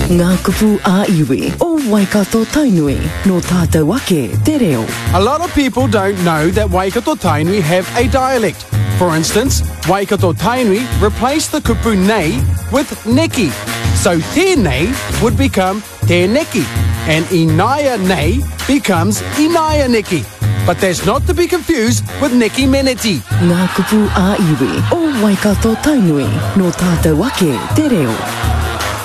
Ngā kupu a iwi o Waikato Tainui no tātou ake te reo. A lot of people don't know that Waikato Tainui have a dialect. For instance, Waikato Tainui replaced the kupu nei with neki. So tēnei would become tēneki, and inaia nei becomes inaia neki. But that's not to be confused with Neki Meneti. Ngā kupu a iwi o Waikato Tainui no tātou ake te reo.